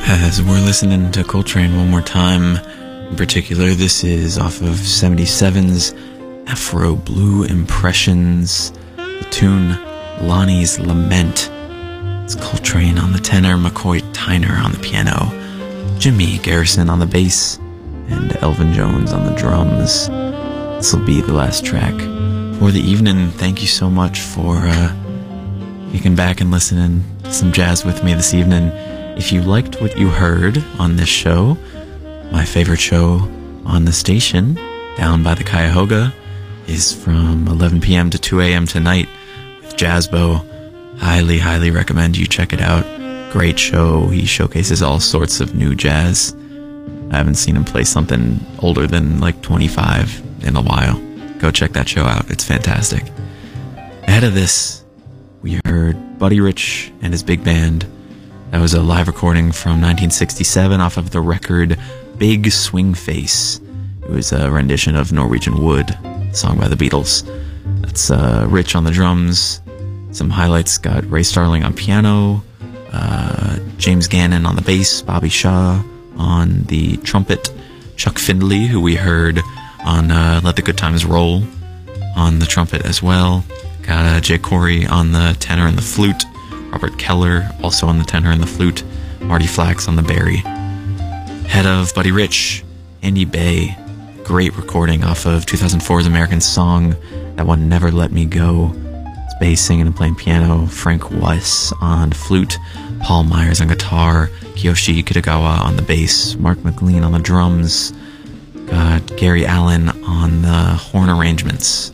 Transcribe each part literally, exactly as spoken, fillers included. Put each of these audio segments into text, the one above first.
As we're listening to Coltrane one more time, in particular, this is off of seventy-seven's Afro Blue Impressions, the tune Lonnie's Lament. It's Coltrane on the tenor, McCoy Tyner on the piano, Jimmy Garrison on the bass, and Elvin Jones on the drums. This will be the last track for the evening. Thank you so much for uh, kicking back and listening to some jazz with me this evening. If you liked what you heard on this show, my favorite show on the station, Down by the Cuyahoga, is from eleven p.m. to two a.m. tonight with Jazzbo. Highly, highly recommend you check it out. Great show. He showcases all sorts of new jazz. I haven't seen him play something older than like twenty-five in a while. Go check that show out. It's fantastic. Ahead of this, we heard Buddy Rich and his big band. That was a live recording from nineteen sixty-seven off of the record Big Swing Face. It was a rendition of Norwegian Wood, song by the Beatles. That's uh, Rich on the drums. Some highlights got Ray Starling on piano, uh, James Gannon on the bass, Bobby Shaw on the trumpet, Chuck Findlay, who we heard on uh, Let the Good Times Roll, on the trumpet as well. Got uh, Jay Corey on the tenor and the flute, Robert Keller also on the tenor and the flute, Marty Flax on the bari. Head of Buddy Rich, Andy Bay, great recording off of two thousand four's American Song, that one Never Let Me Go. It's bass singing and playing piano, Frank Weiss on flute, Paul Myers on guitar, Kiyoshi Kitagawa on the bass, Mark McLean on the drums, got Gary Allen on the horn arrangements,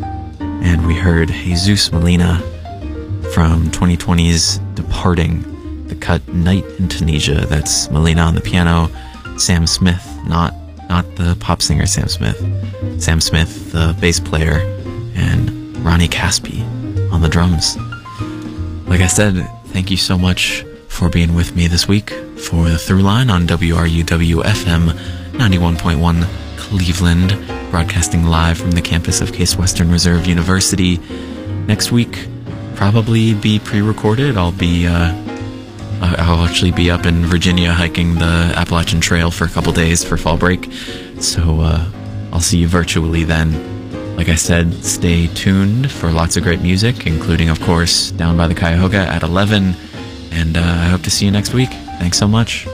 and we heard Jesus Molina from twenty twenty's Departing, the cut Night in Tunisia. That's Molina on the piano, Sam Smith, not not the pop singer Sam Smith, Sam Smith, the bass player, and Ronnie Caspi on the drums. Like I said, thank you so much for being with me this week for the Throughline on W R U W F M ninety-one point one Cleveland, broadcasting live from the campus of Case Western Reserve University. Next week, probably be pre-recorded. I'll be, uh, I'll actually be up in Virginia hiking the Appalachian Trail for a couple days for fall break. So, uh, I'll see you virtually then. Like I said, stay tuned for lots of great music, including, of course, Down by the Cuyahoga at eleven. And, uh, I hope to see you next week. Thanks so much.